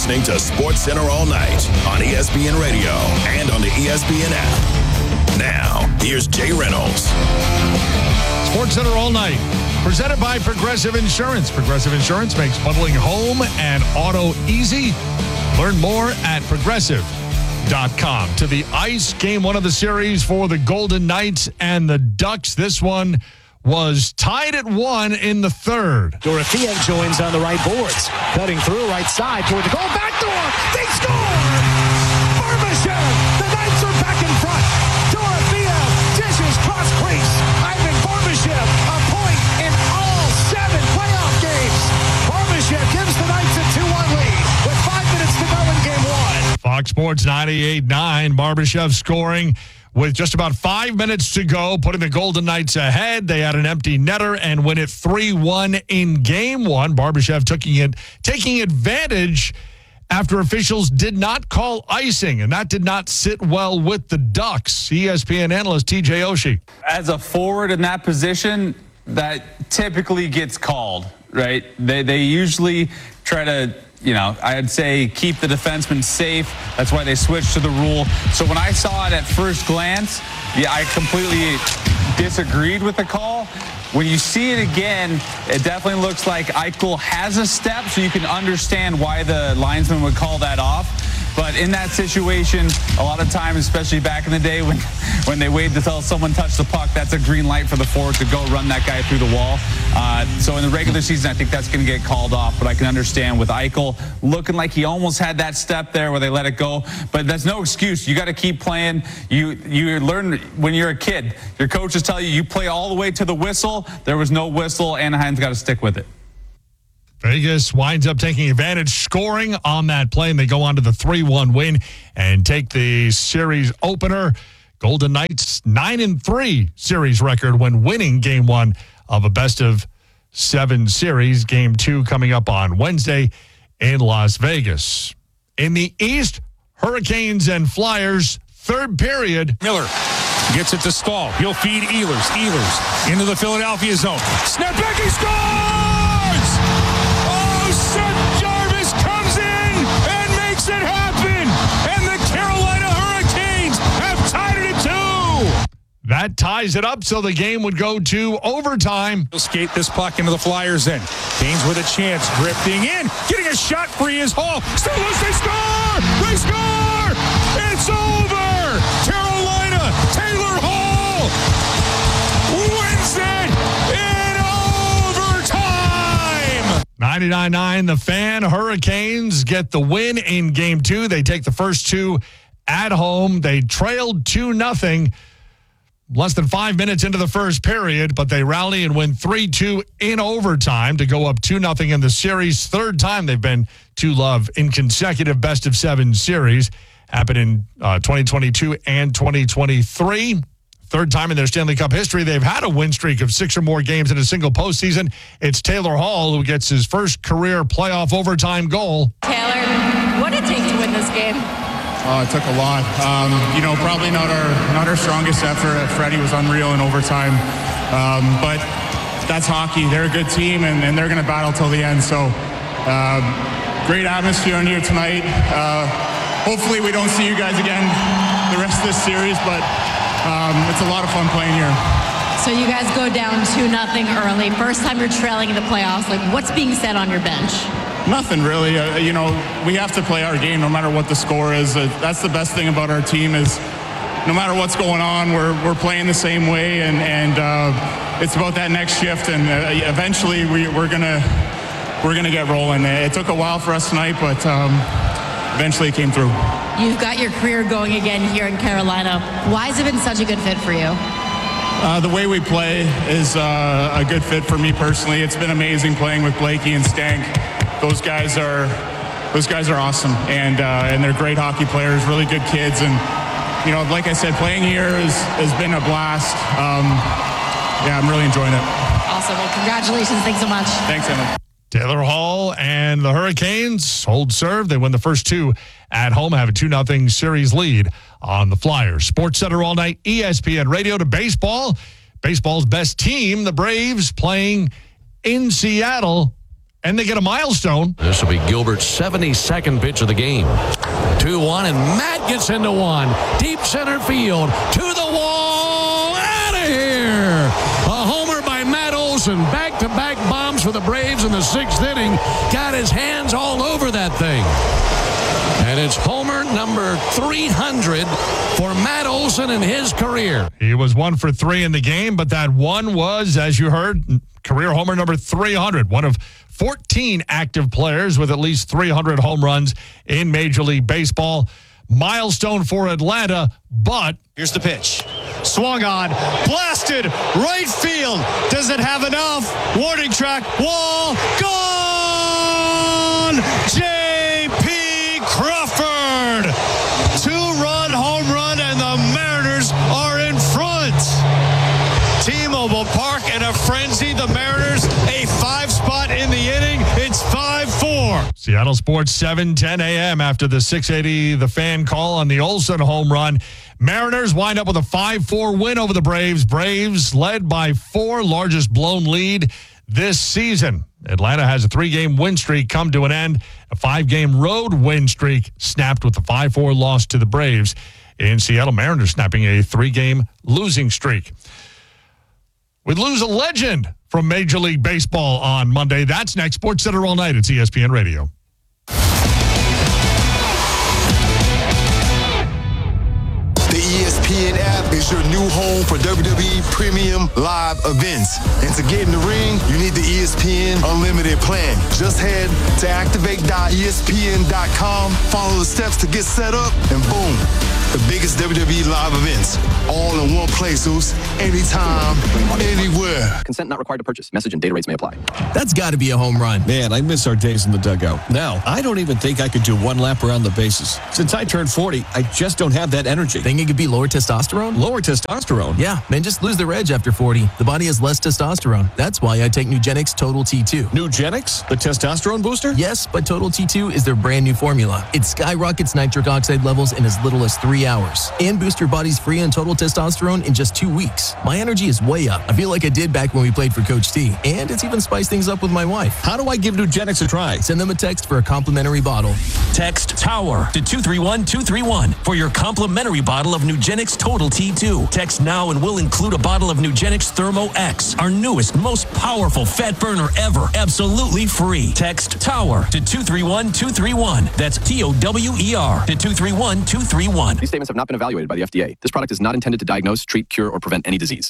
listening to SportsCenter All Night on ESPN Radio and on the ESPN app. Now, here's Jay Reynolds. SportsCenter All Night, presented by Progressive Insurance. Progressive Insurance makes bundling home and auto easy. Learn more at progressive.com. To the ice, game one of the series for the Golden Knights and the Ducks. This one was tied at 1 in the third. Dorofeev joins on the right boards. Cutting through right side toward the goal. Backdoor! They score! Barbashev! The Knights are back in front. Dorofeev dishes cross crease. Ivan Barbashev, a point in all 7 playoff games. Barbashev gives the Knights a 2-1 lead with 5 minutes to go in game 1. Fox Sports 98.9. Barbashev scoring with just about 5 minutes to go, putting the Golden Knights ahead. They had an empty netter and win it 3-1 in game 1. Barbashev taking advantage after officials did not call icing, and that did not sit well with the Ducks. ESPN analyst TJ Oshie. As a forward in that position, that typically gets called, right? They usually try to, I'd say keep the defenseman safe. That's why they switched to the rule. So when I saw it at first glance, I completely disagreed with the call. When you see it again, it definitely looks like Eichel has a step, so you can understand why the linesman would call that off. But in that situation, a lot of times, especially back in the day when they wait until someone touched the puck, that's a green light for the forward to go run that guy through the wall. So in the regular season, I think that's going to get called off. But I can understand with Eichel looking like he almost had that step there where they let it go. But that's no excuse. You got to keep playing. You learn when you're a kid. Your coaches tell you play all the way to the whistle. There was no whistle. Anaheim's got to stick with it. Vegas winds up taking advantage, scoring on that play, and they go on to the 3-1 win and take the series opener. Golden Knights 9-3 series record when winning game 1 of a best-of-7 series. Game 2 coming up on Wednesday in Las Vegas. In the East, Hurricanes and Flyers, third period. Miller gets it to Stahl. He'll feed Ehlers. Ehlers into the Philadelphia zone. Snap back, he scores! Seth Jarvis comes in and makes it happen, and the Carolina Hurricanes have tied it at 2. That ties it up, so the game would go to overtime. He'll skate this puck into the Flyers end. Canes with a chance, drifting in, getting a shot free is Hall. Still loose, they score! They score! It's over! Carolina, Taylor Hall wins it in overtime! 99.9 The Fan. Hurricanes get the win in game 2. They take the first 2 at home. They trailed 2-0 less than 5 minutes into the first period, but they rally and win 3-2 in overtime to go up 2-0 in the series. Third time they've been 2-0 in consecutive best-of-7 series. Happened in 2022 and 2023. Third time in their Stanley Cup history they've had a win streak of 6 or more games in a single postseason. It's Taylor Hall who gets his first career playoff overtime goal. Taylor, what did it take to win this game? It took a lot. Probably not our strongest effort. Freddie was unreal in overtime. But that's hockey. They're a good team, and they're going to battle till the end. So great atmosphere in here tonight. Hopefully we don't see you guys again the rest of this series, but it's a lot of fun playing here. So you guys go down 2-0 early. First time you're trailing in the playoffs. What's being said on your bench? Nothing really. We have to play our game no matter what the score is. That's the best thing about our team is no matter what's going on, we're playing the same way, and it's about that next shift. And eventually we're gonna get rolling. It took a while for us tonight, but eventually it came through. You've got your career going again here in Carolina. Why has it been such a good fit for you? The way we play is a good fit for me personally. It's been amazing playing with Blakey and Stank. Those guys are awesome, and they're great hockey players, really good kids, and like I said, playing here has been a blast. I'm really enjoying it. Awesome. Well, congratulations. Thanks so much. Thanks, Emma. Taylor Hall and the Hurricanes hold serve. They win the first 2 at home, have a 2-0 series lead on the Flyers. SportsCenter All Night, ESPN Radio. To baseball. Baseball's best team, the Braves, playing in Seattle. and they get a milestone. This will be Gilbert's 72nd pitch of the game. 2-1, and Matt gets into one. Deep center field. To the wall. Out of here. A homer by Matt Olson. Back-to-back bombs for the Braves in the 6th inning. Got his hands all over that thing. And it's homer number 300 for Matt Olson in his career. He was 1 for 3 in the game, but that one was, as you heard, career homer number 300. One of 14 active players with at least 300 home runs in Major League Baseball. Milestone for Atlanta, but Here's the pitch. Swung on, blasted, right field. Does it have enough? Warning track, wall, gone! J.P. Crawford. 2-run home run, and the Mariners are in front. T-Mobile Park in a frenzy. The Mariners, a 5-spot in the inning. It's 5-4. Seattle Sports 7:10 a.m. after the 680 The Fan call on the Olson home run. Mariners wind up with a 5-4 win over the Braves. Braves led by 4, largest blown lead this season. Atlanta has a 3-game win streak come to an end. A 5-game road win streak snapped with the 5-4 loss to the Braves. In Seattle, Mariners snapping a 3-game losing streak. We lose a legend from Major League Baseball on Monday. That's next. Sports Center all night. It's ESPN Radio. The ESPN app is your new home for WWE Premium Live events. And to get in the ring, you need the ESPN Unlimited plan. Just head to activate.espn.com, follow the steps to get set up, and boom, the biggest WWE live events. All in one place, Zeus. Anytime, anywhere. Consent not required to purchase. Message and data rates may apply. That's got to be a home run. Man, I miss our days in the dugout. Now, I don't even think I could do one lap around the bases. Since I turned 40, I just don't have that energy. Think it could be lower testosterone? Lower testosterone? Yeah, men just lose their edge after 40. The body has less testosterone. That's why I take Nugenix Total T2. Nugenix? The testosterone booster? Yes, but Total T2 is their brand new formula. It skyrockets nitric oxide levels in as little as 3 hours and boosts your body's free and total testosterone in just 2 weeks. My energy is way up. I feel like I did back when we played for Coach T, and it's even spiced things up with my wife. How do I give Nugenix a try? Send them a text for a complimentary bottle. Text TOWER to 231-231 for your complimentary bottle of Nugenix Total T2. Text now and we'll include a bottle of Nugenix Thermo X, our newest, most powerful fat burner ever. Absolutely free. Text TOWER to 231-231. That's TOWER to 231-231. These statements have not been evaluated by the FDA. This product is not intended to diagnose, treat, cure, or prevent any disease.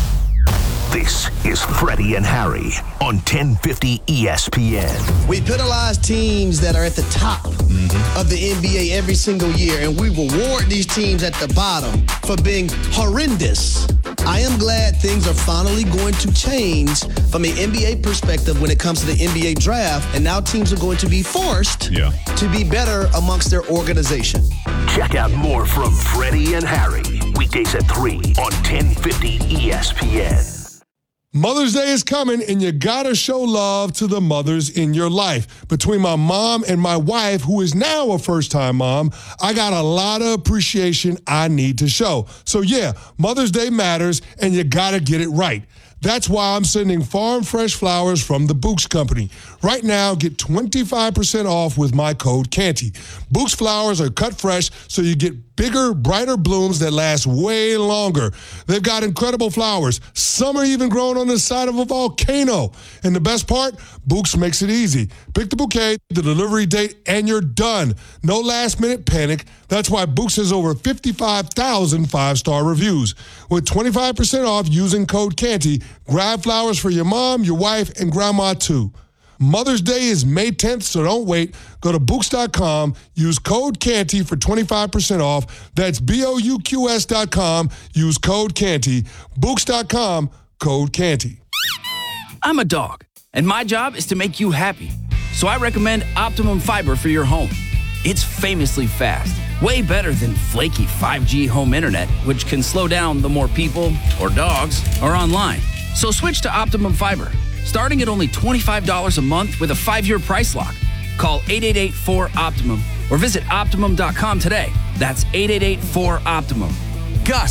This is Freddie and Harry on 1050 ESPN. We penalize teams that are at the top of the NBA every single year, and we reward these teams at the bottom for being horrendous. I am glad things are finally going to change from an NBA perspective when it comes to the NBA draft, and now teams are going to be forced to be better amongst their organization. Check out more from Freddie and Harry, weekdays at 3 on 1050 ESPN. Mother's Day is coming, and you gotta show love to the mothers in your life. Between my mom and my wife, who is now a first-time mom, I got a lot of appreciation I need to show. So yeah, Mother's Day matters, and you gotta get it right. That's why I'm sending farm fresh flowers from the Books Company. Right now, get 25% off with my code Canty. Books flowers are cut fresh, so you get bigger, brighter blooms that last way longer. They've got incredible flowers. Some are even growing on the side of a volcano. And the best part, Books makes it easy. Pick the bouquet, the delivery date, and you're done. No last-minute panic. That's why Books has over 55,000 five-star reviews. With 25% off using code Canty, grab flowers for your mom, your wife, and grandma too. Mother's Day is May 10th, so don't wait. Go to Books.com, use code Canty for 25% off. That's BOUQS.com, use code Canty. Books.com, code Canty. I'm a dog, and my job is to make you happy. So I recommend Optimum Fiber for your home. It's famously fast, way better than flaky 5G home internet, which can slow down the more people or dogs are online. So switch to Optimum Fiber, starting at only $25 a month with a 5-year price lock. Call 888-4-OPTIMUM or visit Optimum.com today. That's 888-4-OPTIMUM. Gus,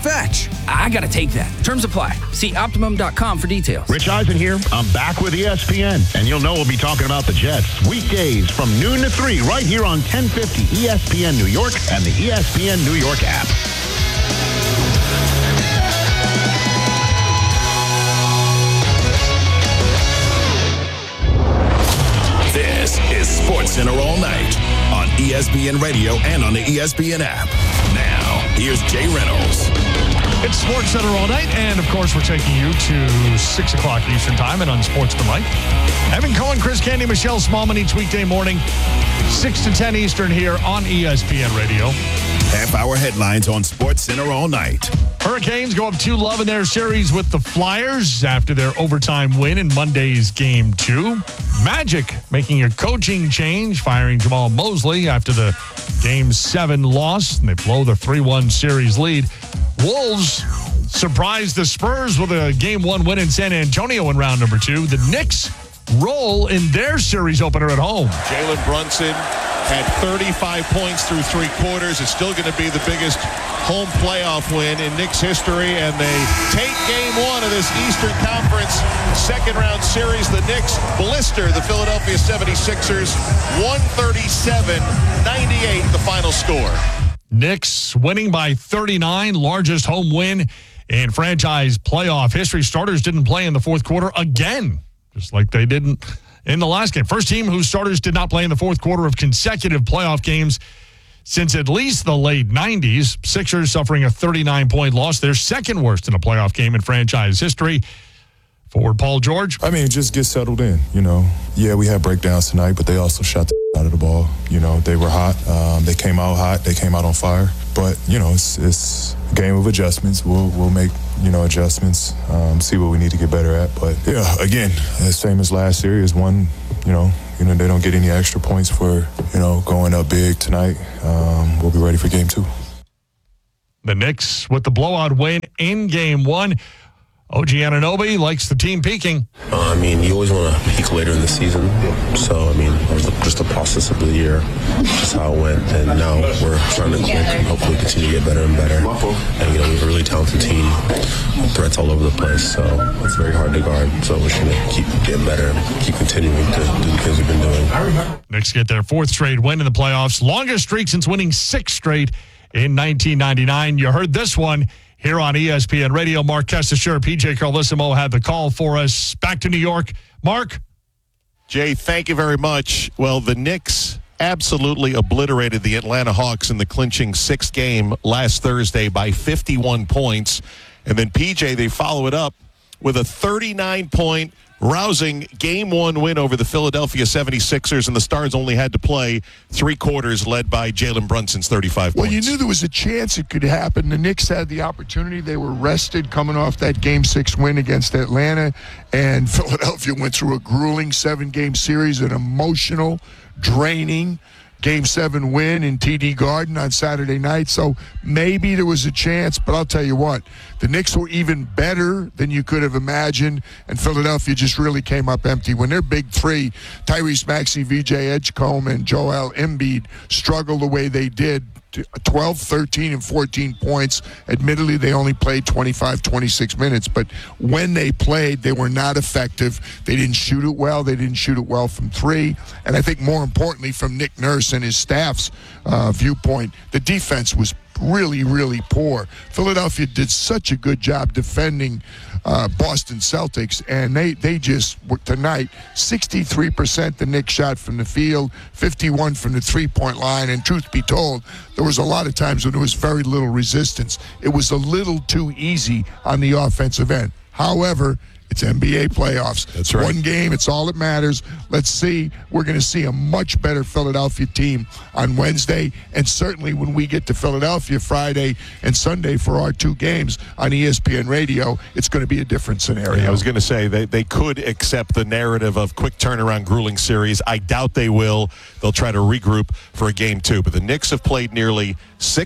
fetch. I gotta take that. Terms apply. See Optimum.com for details. Rich Eisen here. I'm back with ESPN, and you'll know we'll be talking about the Jets weekdays from noon to 3 right here on 1050 ESPN New York and the ESPN New York app. This is SportsCenter All Night on ESPN Radio and on the ESPN app. Now, here's Jay Reynolds. It's SportsCenter All Night, and of course, we're taking you to 6 o'clock Eastern Time and on Sportsmanlike. Evan Cohen, Chris Candy, Michelle Smallman each weekday morning, 6 to 10 Eastern here on ESPN Radio. Half-hour headlines on SportsCenter All Night. Hurricanes go up 2-0 in their series with the Flyers after their overtime win in Monday's Game 2. Magic making a coaching change, firing Jamal Mosley after the Game 7 loss, and they blow the 3-1 series lead. Wolves surprised the Spurs with a Game 1 win in San Antonio in round number 2. The Knicks roll in their series opener at home. Jalen Brunson had 35 points through 3 quarters. It's still going to be the biggest home playoff win in Knicks history, and they take Game 1 of this Eastern Conference second-round series. The Knicks blister the Philadelphia 76ers, 137-98 the final score. Knicks winning by 39, largest home win in franchise playoff history. Starters didn't play in the fourth quarter again, just like they didn't in the last game. First team whose starters did not play in the fourth quarter of consecutive playoff games since at least the late 90s. Sixers suffering a 39-point loss, their second worst in a playoff game in franchise history. Forward Paul George. I mean, just get settled in, you know. Yeah, we had breakdowns tonight, but they also shot the out of the ball. You know, they were hot. They came out hot. They came out on fire. But, you know, it's a game of adjustments. We'll make, you know, adjustments, see what we need to get better at. But, yeah, again, the same as last series. One, you know, they don't get any extra points for, you know, going up big tonight. We'll be ready for Game 2. The Knicks with the blowout win in Game 1. OG Anunoby likes the team peaking. I mean, you always want to peak later in the season. So, I mean, it was just the process of the year, just how it went. And now we're trying to click and hopefully continue to get better and better. And, you know, we have a really talented team, threats all over the place. So it's very hard to guard. So we're just going to keep getting better and keep continuing to do the things we've been doing. Knicks get their 4th straight win in the playoffs. Longest streak since winning 6 straight in 1999. You heard this one here on ESPN Radio. Mark Kestecher, PJ Carlissimo had the call for us. Back to New York. Mark? Jay, thank you very much. Well, the Knicks absolutely obliterated the Atlanta Hawks in the clinching 6th game last Thursday by 51 points. And then, PJ, they follow it up with a 39-point rousing Game 1 win over the Philadelphia 76ers, and the Stars only had to play 3 quarters led by Jalen Brunson's 35 points. Well, you knew there was a chance it could happen. The Knicks had the opportunity. They were rested coming off that Game 6 win against Atlanta, and Philadelphia went through a grueling 7-game series, an emotional, draining Game 7 win in TD Garden on Saturday night. So maybe there was a chance, but I'll tell you what, the Knicks were even better than you could have imagined, and Philadelphia just really came up empty. When their big 3, Tyrese Maxey, VJ Edgecombe, and Joel Embiid, struggled the way they did, 12, 13, and 14 points. Admittedly, they only played 25, 26 minutes, but when they played, they were not effective. They didn't shoot it well. They didn't shoot it well from 3. And I think more importantly, from Nick Nurse and his staff's viewpoint, the defense was really, really poor. Philadelphia did such a good job defending Boston Celtics, and they just, tonight, 63% the Knicks shot from the field, 51 from the three-point line, and truth be told, there was a lot of times when there was very little resistance. It was a little too easy on the offensive end. However, it's NBA playoffs. That's right. One game, it's all that matters. Let's see. We're going to see a much better Philadelphia team on Wednesday, and certainly when we get to Philadelphia Friday and Sunday for our 2 games on ESPN Radio, it's going to be a different scenario. Yeah, I was going to say they could accept the narrative of quick turnaround, grueling series. I doubt they will. They'll try to regroup for a Game 2. But the Knicks have played nearly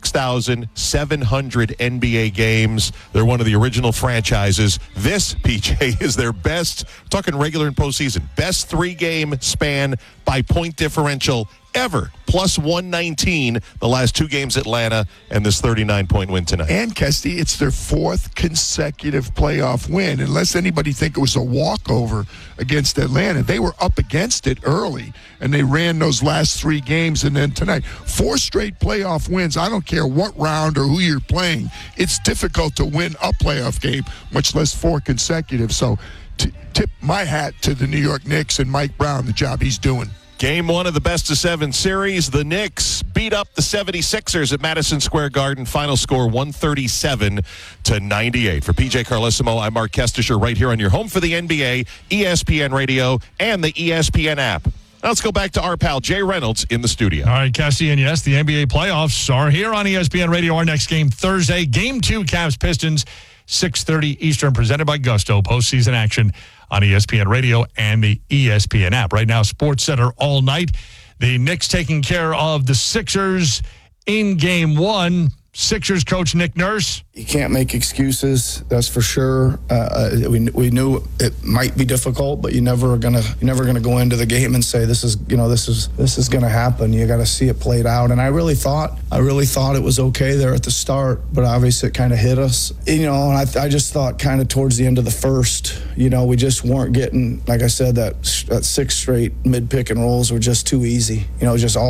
6,700 NBA games. They're one of the original franchises. This, PJ, is their best, talking regular and postseason, best 3-game span by point differential ever. Plus 119 the last 2 games Atlanta and this 39-point win tonight. And, Kesty, it's their 4th consecutive playoff win. Unless anybody think it was a walkover against Atlanta, they were up against it early, and they ran those last 3 games. And then tonight, 4 straight playoff wins. I don't care what round or who you're playing. It's difficult to win a playoff game, much less 4 consecutive. So tip my hat to the New York Knicks and Mike Brown, the job he's doing. Game 1 of the best-of-7 series. The Knicks beat up the 76ers at Madison Square Garden. Final score 137-98. For PJ Carlesimo, I'm Mark Kestisher right here on your home for the NBA, ESPN Radio, and the ESPN app. Now let's go back to our pal Jay Reynolds in the studio. All right, Cassie, and yes, the NBA playoffs are here on ESPN Radio. Our next game Thursday, Game 2, Cavs-Pistons, 6:30 Eastern, presented by Gusto. Postseason action on ESPN Radio and the ESPN app. Right now, Sports Center all night. The Knicks taking care of the Sixers in Game 1. Sixers coach Nick Nurse. You can't make excuses, that's for sure. We knew it might be difficult, but you're never gonna go into the game and say this is gonna happen. You got to see it played out. And I really thought it was okay there at the start, but obviously it kind of hit us. And I just thought kind of towards the end of the first, we just weren't getting, like I said, that 6 straight mid pick and rolls were just too easy. It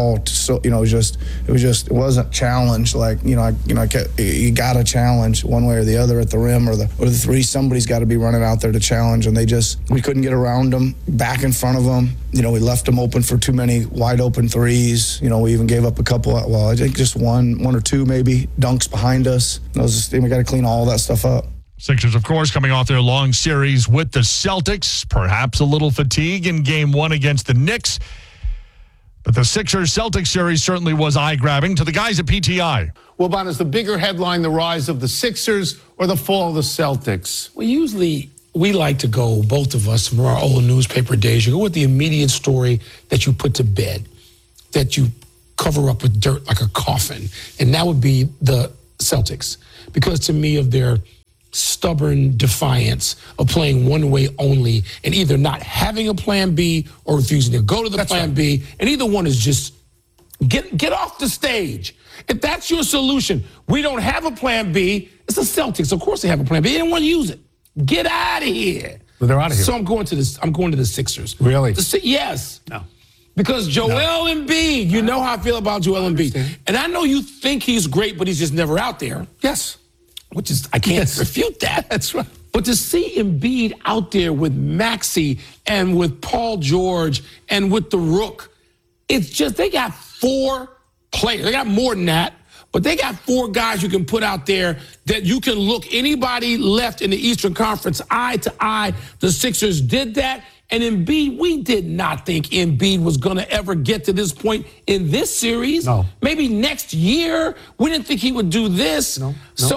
wasn't challenged like you got to challenge one way or the other at the rim or the 3. Somebody's got to be running out there to challenge, and we couldn't get around them, back in front of them. We left them open for too many wide open threes. We even gave up a couple. I think just one or two maybe dunks behind us. We got to clean all that stuff up. Sixers, of course, coming off their long series with the Celtics. Perhaps a little fatigue in Game 1 against the Knicks. But the Sixers-Celtics series certainly was eye-grabbing to the guys at PTI. Well, Bon, is the bigger headline the rise of the Sixers or the fall of the Celtics? Well, usually we like to go, both of us, from our old newspaper days, you go with the immediate story that you put to bed, that you cover up with dirt like a coffin, and that would be the Celtics. Because to me, of their stubborn defiance of playing one way only and either not having a plan B or refusing to go to the plan B, and either one is just get off the stage. If that's your solution, we don't have a plan B. It's the Celtics. Of course they have a plan B. They didn't want to use it. Get out of here. Well, they're out of here. So I'm going to the Sixers. Really? Yes. No. Because Joel Embiid, you know how I feel about Joel Embiid. And I know you think he's great, but he's just never out there. Yes. Which is, I can't refute that. That's right. But to see Embiid out there with Maxey and with Paul George and with the Rook, it's just, they got 4 players. They got more than that, but they got 4 guys you can put out there that you can look anybody left in the Eastern Conference eye to eye. The Sixers did that. And Embiid, we did not think Embiid was going to ever get to this point in this series. No. Maybe next year. We didn't think he would do this. The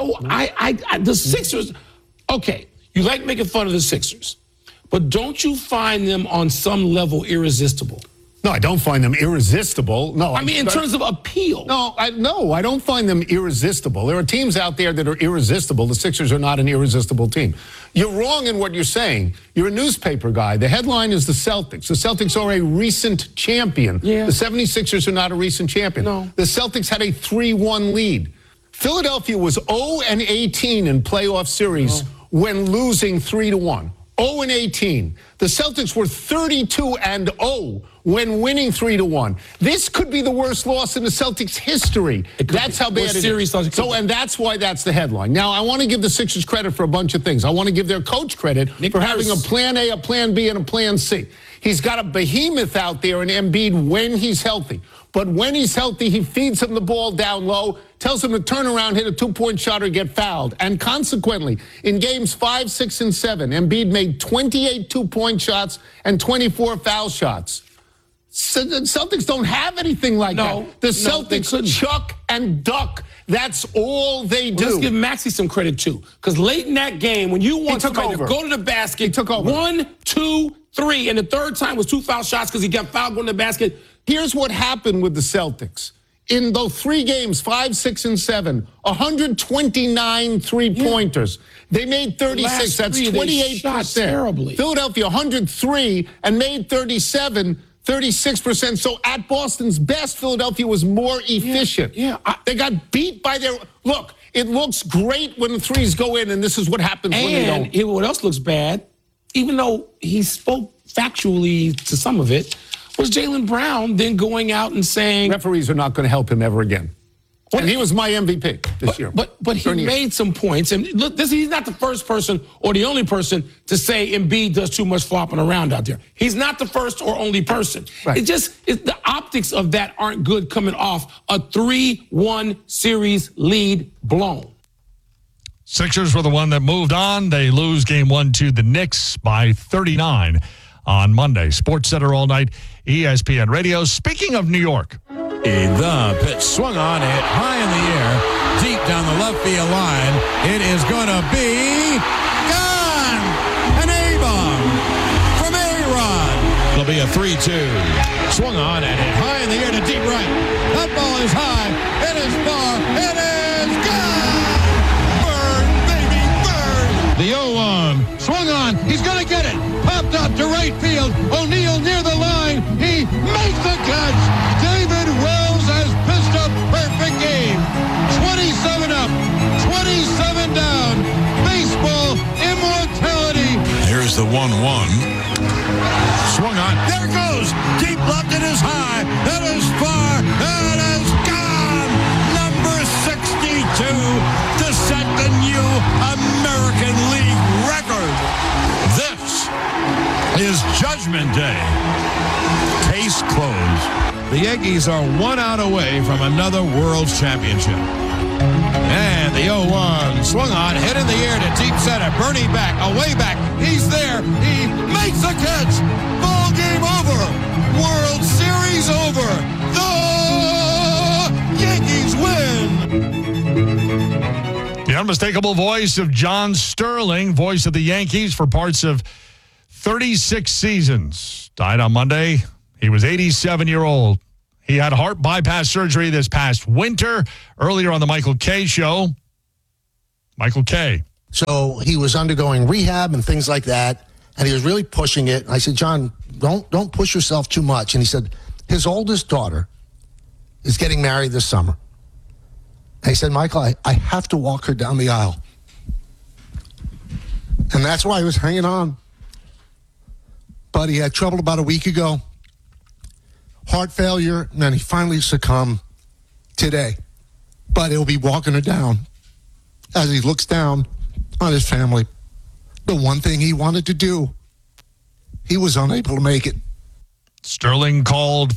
Sixers, okay, you like making fun of the Sixers, but don't you find them on some level irresistible? No, I don't find them irresistible. No, I mean, in terms of appeal. No, I don't find them irresistible. There are teams out there that are irresistible. The Sixers are not an irresistible team. You're wrong in what you're saying. You're a newspaper guy. The headline is the Celtics. The Celtics are a recent champion. Yeah. The 76ers are not a recent champion. No. The Celtics had a 3-1 lead. Philadelphia was 0-18 in playoff series when losing 3-1. 0-18. The Celtics were 32-0 when winning 3-1. This could be the worst loss in the Celtics' history. That's how bad it is. So, and that's why that's the headline. Now, I want to give the Sixers credit for a bunch of things. I want to give their coach credit for having a plan A, a plan B, and a plan C. He's got a behemoth out there in Embiid when he's healthy. But when he's healthy, he feeds him the ball down low, tells him to turn around, hit a 2-point shot, or get fouled. And consequently, in games 5, 6, and 7, Embiid made 28 2-point shots and 24 foul shots. So the Celtics don't have anything like that. The Celtics chuck and duck. That's all they do. Let's give Maxey some credit, too. Because late in that game, when you want somebody to go to the basket, he took over. 1, 2, 3, and the third time was 2 foul shots because he got fouled going to the basket. Here's what happened with the Celtics. In those 3 games, 5, 6, and 7, 129 three-pointers. They made 36. That's 28%. Terribly. Philadelphia, 103 and made 37. 36%. So at Boston's best, Philadelphia was more efficient. They got beat by their... Look, it looks great when the threes go in, and this is what happens when they don't. And what else looks bad, even though he spoke factually to some of it, was Jaylen Brown then going out and saying... Referees are not going to help him ever again. And he was my MVP this year. But he made some points. And look, he's not the first person or the only person to say Embiid does too much flopping around out there. He's not the first or only person. Right. The optics of that aren't good coming off a 3-1 series lead blown. Sixers were the one that moved on. They lose game 1 to the Knicks by 39 on Monday. Sports Center all night, ESPN Radio. Speaking of New York. The pitch swung on, hit high in the air, deep down the left field line. It is going to be gone. An A-bomb from A-Rod. It'll be a 3-2. Swung on and hit high in the air to deep right. That ball is high. It is far. It is gone. Burn, baby, burn. The 0-1 swung on. He's going to get it. Popped up to right field. O'Neal near the line. He makes the catch. David Wells has pitched a perfect game. 27 up, 27 down. Baseball immortality. Here's the 1-1. Swung on. There it goes. Deep left. It is high. It is far. It is gone. Number 62 to set the new American League record. This is Judgment Day. Case closed. The Yankees are 1 out away from another World Championship. And the 0-1 swung on, hit in the air to deep center. Bernie back, away back. He's there. He makes the catch. Ball game over. World Series over. The Yankees win. The unmistakable voice of John Sterling, voice of the Yankees for parts of 36 seasons. Died on Monday. He was 87-year-old. He had heart bypass surgery this past winter. Earlier on the Michael Kay show, Michael Kay. So he was undergoing rehab and things like that, and he was really pushing it. I said, John, don't push yourself too much. And he said, his oldest daughter is getting married this summer. And he said, Michael, I have to walk her down the aisle. And that's why he was hanging on. But he had trouble about a week ago. Heart failure, and then he finally succumbed today. But he'll be walking her down as he looks down on his family. The one thing he wanted to do, he was unable to make it. Sterling called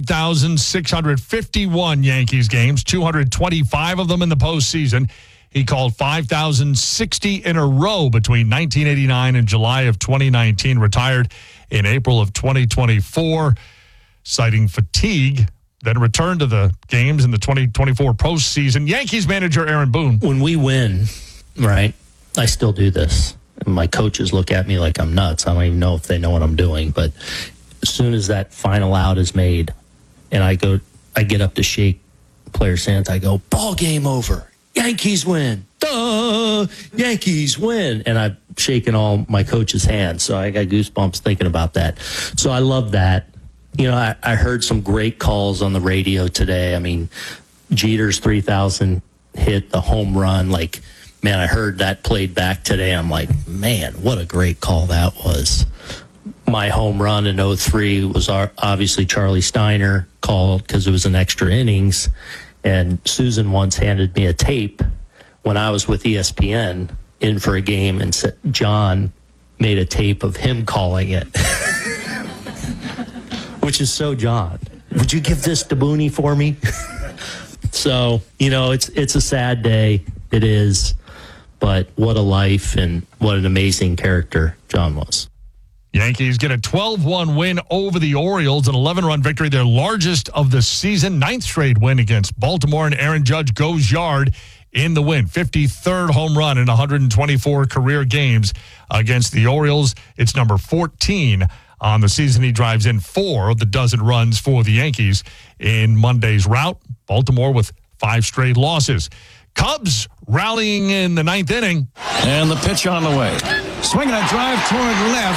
5,651 Yankees games, 225 of them in the postseason. He called 5,060 in a row between 1989 and July of 2019, retired in April of 2024. Citing fatigue, then returned to the games in the 2024 postseason. Yankees manager Aaron Boone. When we win, right, I still do this. And my coaches look at me like I'm nuts. I don't even know if they know what I'm doing. But as soon as that final out is made and I get up to shake players' hands, I go, ball game over. Yankees win. Duh! Yankees win. And I'm shaking all my coaches' hands. So I got goosebumps thinking about that. So I love that. You know, I heard some great calls on the radio today. I mean, Jeter's 3,000 hit, the home run. Like, man, I heard that played back today. I'm like, man, what a great call that was. My home run in 03 was obviously Charlie Steiner called because it was an extra innings. And Susan once handed me a tape when I was with ESPN in for a game and said, John made a tape of him calling it. Which is so John. Would you give this to Booney for me? So, you know, it's a sad day. It is. But what a life and what an amazing character John was. Yankees get a 12-1 win over the Orioles, an 11-run victory, their largest of the season, 9th straight win against Baltimore, and Aaron Judge goes yard in the win. 53rd home run in 124 career games against the Orioles. It's number 14 on the season. He drives in 4 of the dozen runs for the Yankees in Monday's rout. Baltimore with 5 straight losses. Cubs rallying in the 9th inning. And the pitch on the way. Swinging a drive toward left.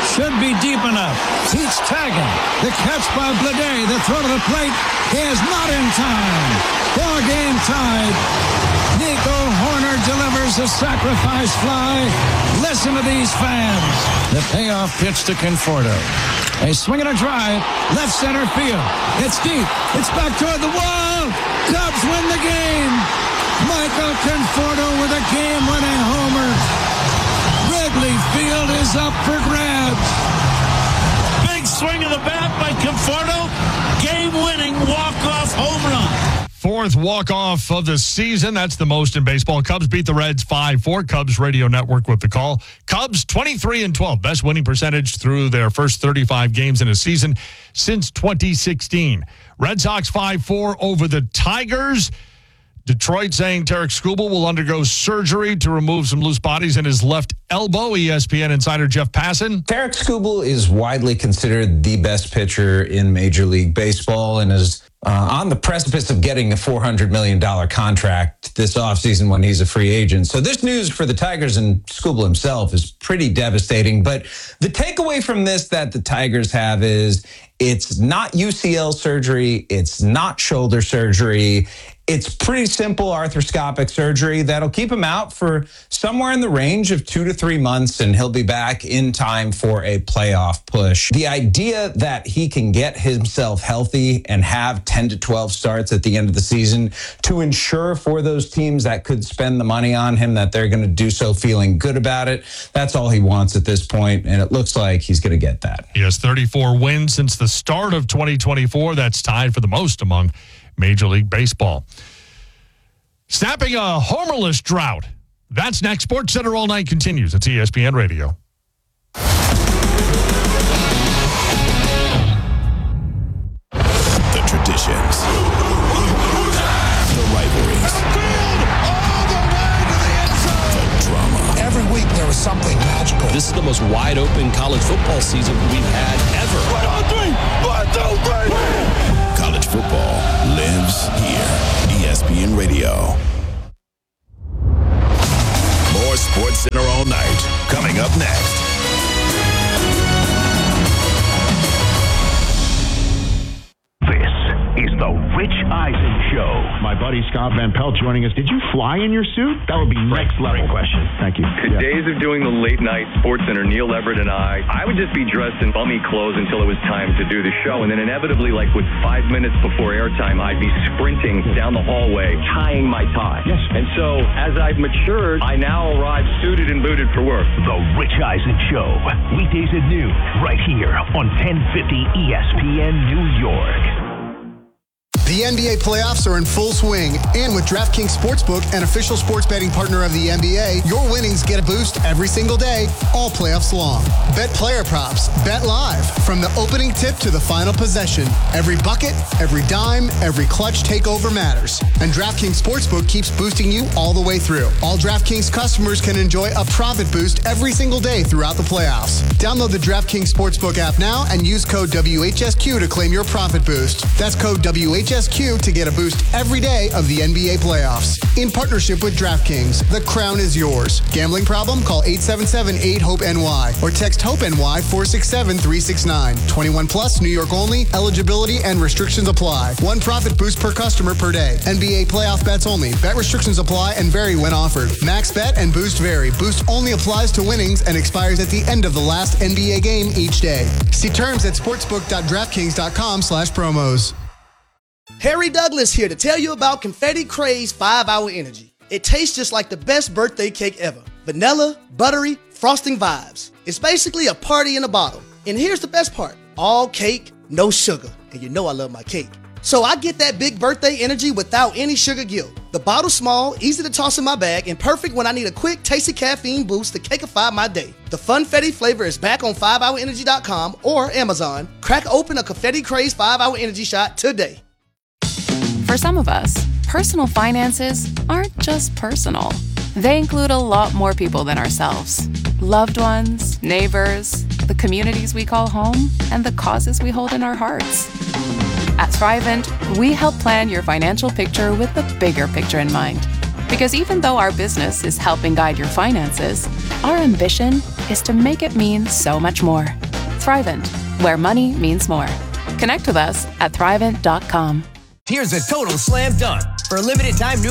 should be deep enough. He's tagging. The catch by Blade. The throw to the plate is not in time. 4-game tied. Nico Horner delivers a sacrifice fly. Listen to these fans. The payoff pitch to Conforto. A swing and a drive. Left center field. It's deep. It's back toward the wall. Cubs win the game. Michael Conforto with a game-winning homer. Wrigley Field is up for grabs. Big swing of the bat by Conforto. Game-winning walk-off home run. Fourth walk-off of the season. That's the most in baseball. Cubs beat the Reds 5-4. Cubs Radio Network with the call. Cubs 23-12. Best winning percentage through their first 35 games in a season since 2016. Red Sox 5-4 over the Tigers. Detroit saying Tarek Skubal will undergo surgery to remove some loose bodies in his left elbow. ESPN insider Jeff Passan. Tarek Skubal is widely considered the best pitcher in Major League Baseball and is on the precipice of getting a $400 million contract this offseason when he's a free agent. So this news for the Tigers and Skubal himself is pretty devastating. But the takeaway from this that the Tigers have is it's not UCL surgery. It's not shoulder surgery. It's pretty simple arthroscopic surgery that'll keep him out for somewhere in the range of 2 to 3 months, and he'll be back in time for a playoff push. The idea that he can get himself healthy and have 10 to 12 starts at the end of the season to ensure for those teams that could spend the money on him that they're going to do so feeling good about it, that's all he wants at this point, and it looks like he's going to get that. He has 34 wins since the start of 2024. That's tied for the most among Major League Baseball. Snapping a homerless drought. That's next. Sports Center All Night continues. It's ESPN Radio. The traditions. The rivalries. The drama. Every week there was something magical. This is the most wide open college football season we've had ever. 1, 2, 3. College football lives here. ESPN Radio. More Sports Center All Night coming up next. This is the Rich Eisen Show. My buddy Scott Van Pelt joining us. Did you fly in your suit? That would be next level. Great question. Thank you. The days of doing the late night Sports Center, Neil Everett and I would just be dressed in bummy clothes until it was time to do the show. And then inevitably, like with 5 minutes before airtime, I'd be sprinting down the hallway, tying my tie. Yes. And so as I've matured, I now arrive suited and booted for work. The Rich Eisen Show. Weekdays at noon, right here on 1050 ESPN New York. The NBA playoffs are in full swing, and with DraftKings Sportsbook, an official sports betting partner of the NBA, your winnings get a boost every single day, all playoffs long. Bet player props, bet live, from the opening tip to the final possession. Every bucket, every dime, every clutch takeover matters. And DraftKings Sportsbook keeps boosting you all the way through. All DraftKings customers can enjoy a profit boost every single day throughout the playoffs. Download the DraftKings Sportsbook app now and use code WHSQ to claim your profit boost. That's code WHSQ to get a boost every day of the NBA playoffs. In partnership with DraftKings, the crown is yours. Gambling problem? Call 877-8-HOPE-NY or text HOPE-NY 467-369. 21 plus, New York only. Eligibility and restrictions apply. One profit boost per customer per day. NBA playoff bets only. Bet restrictions apply and vary when offered. Max bet and boost vary. Boost only applies to winnings and expires at the end of the last NBA game each day. See terms at sportsbook.draftkings.com/promos. Harry Douglas here to tell you about Confetti Craze 5-Hour Energy. It tastes just like the best birthday cake ever. Vanilla, buttery, frosting vibes. It's basically a party in a bottle. And here's the best part. All cake, no sugar. And you know I love my cake. So I get that big birthday energy without any sugar guilt. The bottle's small, easy to toss in my bag, and perfect when I need a quick, tasty caffeine boost to cakeify my day. The Funfetti flavor is back on 5hourenergy.com or Amazon. Crack open a Confetti Craze 5-Hour Energy shot today. For some of us, personal finances aren't just personal. They include a lot more people than ourselves. Loved ones, neighbors, the communities we call home, and the causes we hold in our hearts. At Thrivent, we help plan your financial picture with the bigger picture in mind. Because even though our business is helping guide your finances, our ambition is to make it mean so much more. Thrivent, where money means more. Connect with us at Thrivent.com. Here's a total slam dunk. For a limited time, new